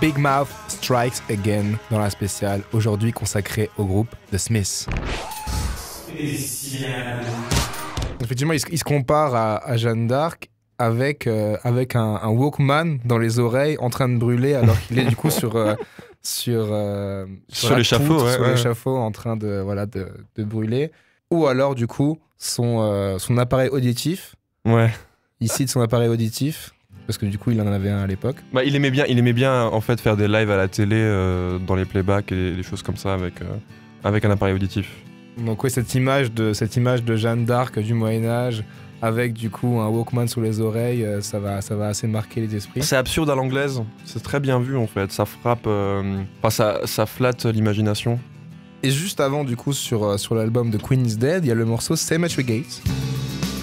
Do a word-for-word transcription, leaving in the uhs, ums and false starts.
Big Mouth Strikes Again dans la spéciale, aujourd'hui consacrée au groupe The Smiths. Spécial. Effectivement, il se, il se compare à, à Jeanne d'Arc avec, euh, avec un, un Walkman dans les oreilles en train de brûler alors qu'il est du coup sur, euh, sur, euh, sur, sur l'échafaud, ouais, sur ouais. l'échafaud en train de, voilà, de, de brûler. Ou alors du coup son, euh, son appareil auditif. Ouais. Il cite son appareil auditif. Parce que du coup, il en avait un à l'époque. Bah, il aimait bien, il aimait bien en fait faire des lives à la télé, euh, dans les playbacks et des choses comme ça avec, euh, avec un appareil auditif. Donc oui, cette image de cette image de Jeanne d'Arc du Moyen Âge avec du coup un Walkman sous les oreilles, euh, ça va, ça va assez marquer les esprits. C'est absurde à l'anglaise, c'est très bien vu en fait. Ça frappe, euh, enfin ça, ça flatte l'imagination. Et juste avant du coup sur euh, sur l'album de Queen is Dead, il y a le morceau Cemetery Gates.